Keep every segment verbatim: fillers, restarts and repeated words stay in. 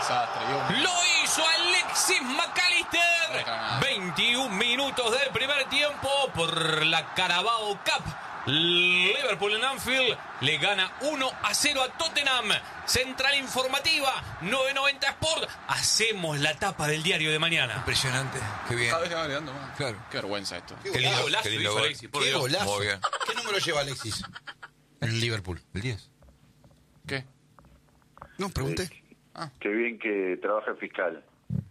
desastre. Lo hizo Alexis McAllister. veintiún minutos del primer tiempo por la Carabao Cup. Liverpool en Anfield le gana uno a cero a Tottenham. Central Informativa, nueve noventa Sport. Hacemos la tapa del diario de mañana. Impresionante, qué bien. Cada vez va agregando más. Claro. Qué vergüenza esto. Qué Qué lindo golazo, golazo qué lindo hizo gol. Alexis, por qué Dios. golazo. Muy bien. ¿Qué número lleva Alexis en el Liverpool? El diez. ¿Qué? No, pregunté. Qué bien que trabaja el fiscal.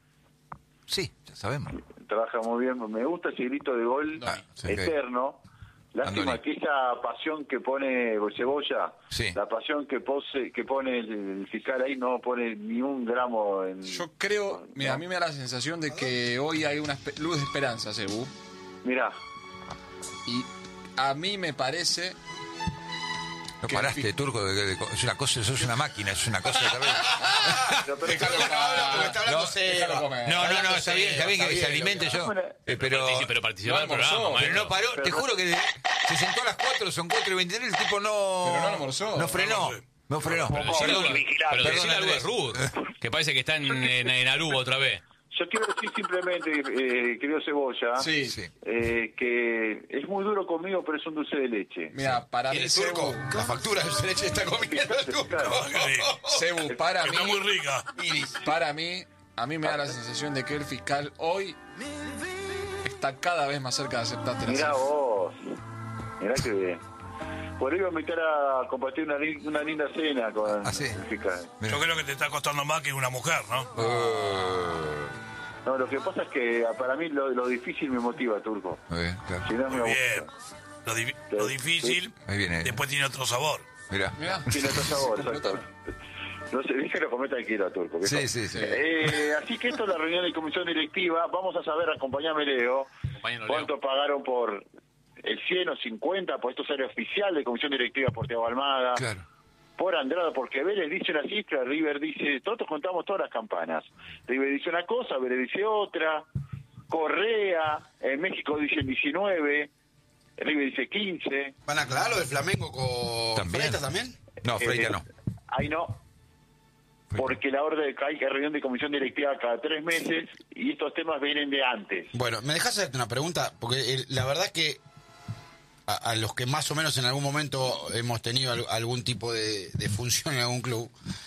Sí, ya sabemos. Trabaja muy bien. Me gusta ese grito de gol Ah, sí. eterno. Lástima Andoni. que esa pasión que pone Cebolla, Sí. la pasión que pose, que pone el, el fiscal ahí no pone ni un gramo en... Yo creo, mira, a mí me da la sensación de que hoy hay una espe- luz de esperanza, Cebu. Mirá, Y a mí me parece... No que paraste, el fi- Turco, de- de- es una cosa, sos una máquina, es una cosa terrible. pero, pero- Déjalo Porque está hablando No, Seba. déjalo comer. No, no, no, Hablando está bien, está bien que Seba, se está alimente bien, yo. lo que- Eh, pero, Sí, pero participó del No almorzó, programa, pero maestro. no paró, te juro que se sentó a las cuatro, son cuatro y veintitrés, el tipo no... Pero no almorzó. No frenó, no frenó. Pero decirle algo- pero Perdón, decirle algo de Andrés. Ruth, que parece que está en, en, en Aruba otra vez. yo quiero decir simplemente, eh, querido Cebolla, Sí, Sí. eh, que es muy duro conmigo, pero es un dulce de leche. Mira, para ¿Y mí, el turco? Cebu, La factura de leche está comiendo el turco. Claro. Cebu, para mí, Está muy rica. para mí, a mí me da la sensación de que el fiscal hoy está cada vez más cerca de aceptarte la Mirá cifra. vos, mirá que bien. Por ahí iba a invitar a compartir una, li- una linda cena con Ah, sí. el fiscal. Yo creo que te está costando más que una mujer, ¿no? No, lo que pasa es que para mí lo, lo difícil me motiva, Turco. Muy bien, claro. Si no me Muy bien. gusta. Lo, di- lo difícil Ahí viene. después tiene otro sabor. Mirá. Mirá. Tiene otro sabor, exacto. No sé, déjalo comer tranquilo, Turco. que Sí, no. sí, sí. Eh, así que esto es la reunión de comisión directiva. Vamos a saber, acompañame, Leo, Acompáñalo, cuánto pagaron por el cien o cincuenta, pues esto sale oficial de comisión directiva por Thiago Almada. Claro. Por Andrada, porque Vélez dice una cifra, River dice, nosotros contamos todas las campanas. River dice una cosa, Vélez dice otra, Correa, en México dicen diecinueve, River dice quince. ¿Van a aclarar lo del Flamengo con ¿También? Freitas también? No, Freita Eh, no. Ahí no, porque la orden de hay que reunión de comisión directiva cada tres meses y estos temas vienen de antes. Bueno, ¿me dejas hacerte una pregunta? Porque eh, la verdad es que a, a los que más o menos en algún momento hemos tenido al- algún tipo de, de función en algún club,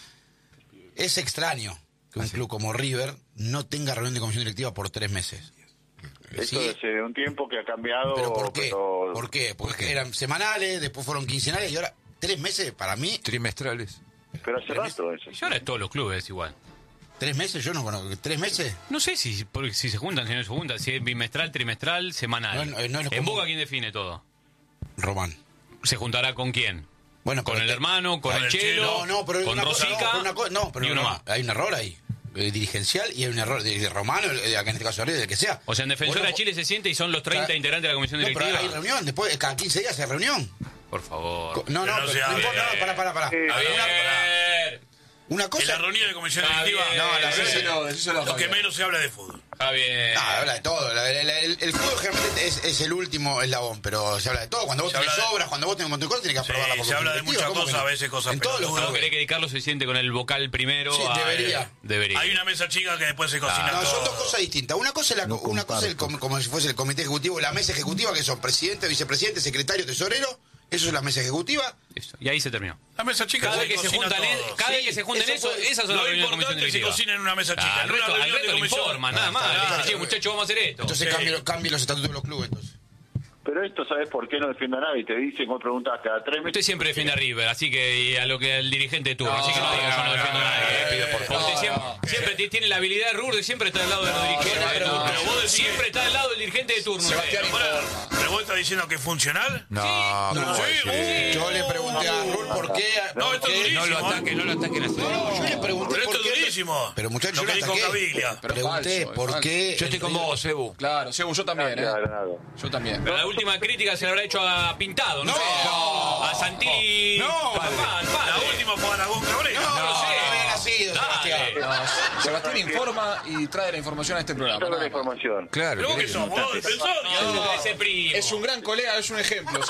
es extraño que un club como River no tenga reunión de comisión directiva por tres meses. Esto Sí. hace un tiempo que ha cambiado. ¿Pero por qué? pero- ¿Por qué? Porque eran semanales, después fueron quincenales y ahora tres meses para mí. Trimestrales. Pero hace rato eso. Y ahora es todos los clubes igual. ¿Tres meses? Yo no conozco. ¿Tres meses? No sé si, porque si se juntan, si no se juntan, si es bimestral, trimestral, semanal. No, no, no es lo en común. Boca, ¿quién define todo? Román. ¿Se juntará con quién? Bueno, ¿Con pero el te- hermano? ¿Con Con el el Chelo? No, no, pero hay ¿Con una cosa- Rosica? no, pero una co- no, pero y uno no, más. hay un error ahí. eh, dirigencial y hay un error de, de Romano, eh, acá en este caso Arriba, del que sea. O sea, en Defensora Bueno, de Chile se siente y son los treinta Claro. integrantes de la comisión No, pero directiva. hay reunión, después cada quince días hay reunión. Por favor. Co- No, no, Pero no pero sea- no importa, no, pará, pará, pará. Eh, A ver, Una En cosa... la reunión de comisión Está directiva, bien. No, la Eh, decíselo, decíselo a lo que Javier. menos se habla de fútbol. está bien. No, habla de todo. La- la- la- el, el fútbol generalmente es, es el último eslabón, pero se habla de todo. Cuando vos Se tenés habla de- obras, cuando vos tenés un montón de cosas, tenés que Sí, aprobarla por se habla de comisión muchas directiva, ¿cómo que cosas, no? a veces cosas En todos los ¿No pelotosas. querés que Carlos se siente con el vocal primero? Sí, Ah, debería. eh, debería. Hay una mesa chica que después se cocina No, todo. son dos cosas distintas. Una cosa es, la, una cosa es el com- como si fuese el comité ejecutivo, la mesa ejecutiva, que son presidente, vicepresidente, secretario, tesorero. Eso es la mesa ejecutiva. Eso, y ahí se terminó. La mesa chica Cada se vez que se cocina juntan, todo. en- cada vez que se juntan eso eso, puede- esas son las Lo reuniones de comisión importante es que se directiva. cocina en una mesa Ah, chica. al En una resto, al reunión resto de le comisión. informa, nada más. Claro. Le dice, "Che, muchachos, vamos a hacer esto". Entonces Sí. cambie, cambie los estatutos de los clubes. Entonces. Pero esto, ¿sabes por qué no defiende a nadie? Te dicen, vos preguntás cada tres meses. Usted siempre defiende a River, así que y a lo que el dirigente de turno, así que no diga yo no defiendo a nadie. le pido por Porque usted favor. siempre, siempre t- tiene la habilidad de Rurde, siempre está al lado de los dirigentes. pero- No, pero vos decís- siempre está al lado del dirigente de turno. Sebastián usted. Pará, ¿pero vos estás diciendo que es funcional? No, No, ¿cómo sí, va a decir? Yo le pregunté a Rul por qué. No, por esto es qué- durísimo. No lo ataquen, no lo ataquen así. No, yo le pregunté Pero por esto es qué. durísimo. Pero muchachos, Lo yo que no dijo ataqué. Caviglia. Pero es Pregunté falso, es por falso. qué. Yo estoy con vos, Ebu. Claro, Sebu, yo también, ¿eh? Claro, claro. Yo también. Pero la última crítica se la habrá hecho a Pintado, ¿no? No. sé, a Santilli. No. Papá, al padre. La última fue Aragón Cabrera. No, No, no sé. sé. Había nacido, Sebastián. Dale. No, Sebastián informa y trae la información a este programa. Toda la nada más. información. Claro. ¿Pero vos qué querés- sos? ¿Vos defensor? No, ese primo. Es un gran colega, es un ejemplo.